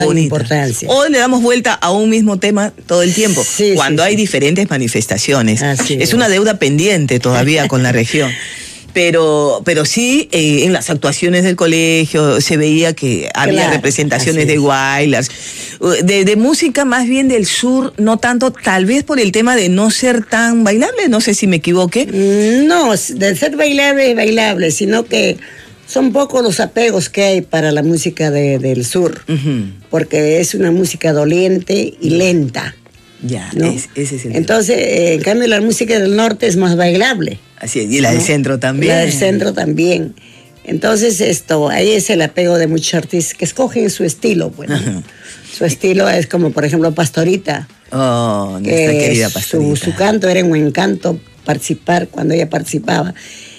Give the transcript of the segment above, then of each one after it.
importancia. O le damos vuelta a un mismo tema todo el tiempo, cuando hay diferentes manifestaciones. Es una deuda pendiente todavía con la región. Pero sí, en las actuaciones del colegio se veía que había representaciones de guaylas, de música más bien del sur, no tanto, tal vez por el tema de no ser tan bailable, no sé si me equivoqué. No, de ser bailable es bailable, sino que son pocos los apegos que hay para la música del sur, porque es una música doliente y lenta. Ya, ¿no? Ese es el Entonces, en cambio, la música del norte es más bailable. Así es, y la del centro también. La del centro también. Entonces, ahí es el apego de muchos artistas que escogen su estilo. Bueno, su estilo es como, por ejemplo, Pastorita. Oh, nuestra querida Pastorita. Su canto era un encanto participar cuando ella participaba.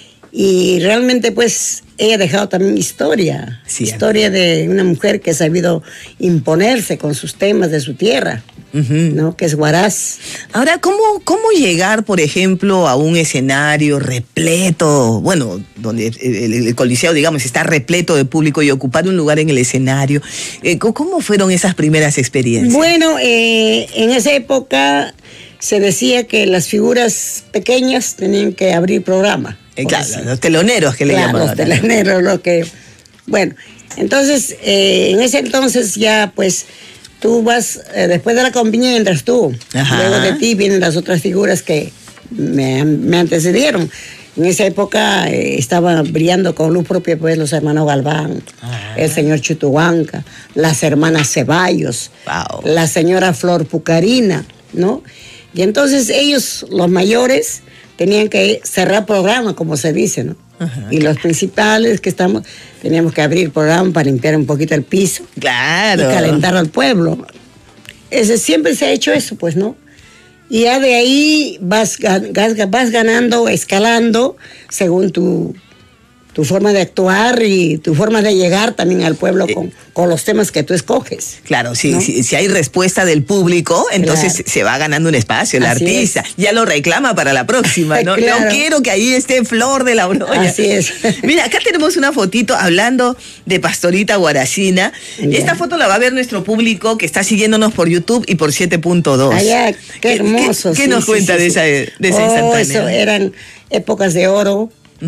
Y realmente, pues, ella ha dejado también historia. Historia de una mujer que ha sabido imponerse con sus temas de su tierra. ¿No? Que es Huaraz. Ahora, ¿cómo llegar, por ejemplo, a un escenario repleto, bueno, donde el Coliseo, digamos, está repleto de público y ocupar un lugar en el escenario? ¿Cómo fueron esas primeras experiencias? Bueno, en esa época se decía que las figuras pequeñas tenían que abrir programa. Claro, los teloneros que le llamaban. Los teloneros, Bueno, entonces, en ese entonces ya, pues, tú vas, después de la compañía entras tú. Luego de ti vienen las otras figuras que me antecedieron. En esa época estaban brillando con luz propia, pues, los hermanos Galván, el señor Chutuhuanca, las hermanas Ceballos, la señora Flor Pucarina, ¿no? Y entonces ellos, los mayores, tenían que cerrar programa, como se dice, ¿no? Y los principales teníamos que abrir programa para limpiar un poquito el piso. Claro. Y calentar al pueblo. Siempre se ha hecho eso, pues, ¿no? Y ya de ahí vas ganando, escalando, según tu forma de actuar y tu forma de llegar también al pueblo con los temas que tú escoges. Claro, si hay respuesta del público, entonces se va ganando un espacio el artista. Ya lo reclama para la próxima, ¿no? Claro. No quiero que ahí esté Flor de la Broya. Así es. Mira, acá tenemos una fotito hablando de Pastorita Huaracina. Esta foto la va a ver nuestro público que está siguiendonos por YouTube y por 7.2. Allá, qué hermoso. ¿Qué nos cuenta de esa instantánea? Eso eran épocas de oro.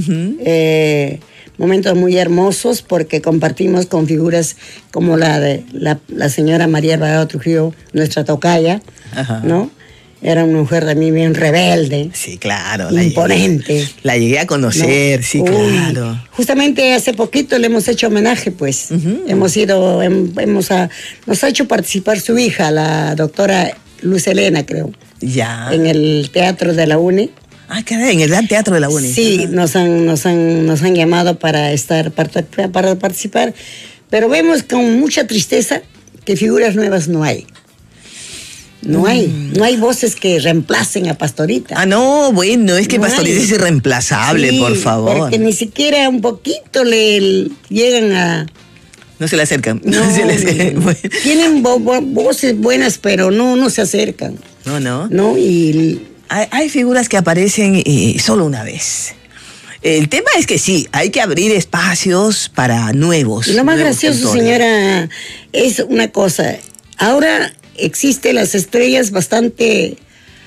Momentos muy hermosos porque compartimos con figuras como la de la señora María Alvarado Trujillo, nuestra tocaya, ¿no? Era una mujer también bien rebelde. Sí, claro. Imponente. La llegué a conocer, ¿no? Sí, claro. Justamente hace poquito le hemos hecho homenaje, pues. Hemos ido, nos ha hecho participar su hija, la doctora Luz Elena, creo. Ya. En el Teatro de la UNE. Ah, caray, en el Gran Teatro de la UNE. Sí, nos han llamado para participar, pero vemos con mucha tristeza que figuras nuevas no hay. No hay voces que reemplacen a Pastorita. Ah, no, bueno, es que Pastorita es irreemplazable, por favor. Porque ni siquiera un poquito le llegan a... No se le acercan. No, tienen voces buenas, pero no se acercan. No, y... Hay figuras que aparecen solo una vez. El tema es que sí, hay que abrir espacios para nuevos. Y lo más gracioso, señora, es una cosa. Ahora existen las estrellas bastante,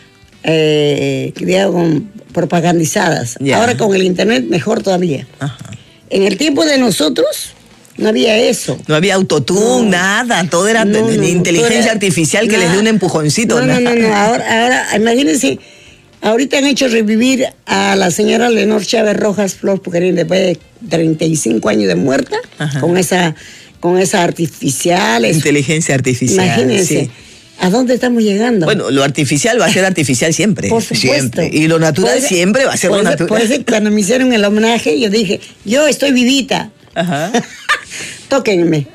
digamos, propagandizadas. Ya. Ahora con el internet mejor todavía. En el tiempo de nosotros... No había eso. No había autotune, nada. Todo era inteligencia artificial que les dé un empujoncito. No. Ahora, imagínense, ahorita han hecho revivir a la señora Leonor Chávez Rojas Flor Pucarina después de 35 años de muerta, con esa artificial. Inteligencia artificial. Imagínense. Sí. ¿A dónde estamos llegando? Bueno, lo artificial va a ser artificial siempre. Por supuesto. Siempre. Y lo natural siempre va a ser lo natural. Por eso cuando me hicieron el homenaje, yo dije, yo estoy vivita. Tóquenme.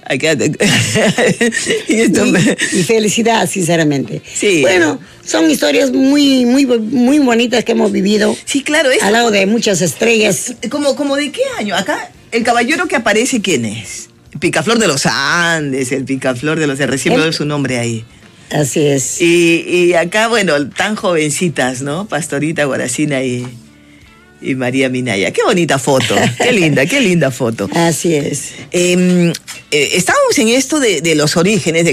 y felicidad, sinceramente. Sí. Bueno, son historias muy, muy, muy bonitas que hemos vivido. Sí, claro. Al lado de muchas estrellas. ¿Como de qué año? Acá, el caballero que aparece, ¿quién es? Picaflor de los Andes, el Picaflor de los Andes. Recién veo su nombre ahí. Así es. Y acá, bueno, tan jovencitas, ¿no? Pastorita Huaracina y María Minaya. Qué bonita foto. Qué linda foto. Así es. estábamos en esto de los orígenes, de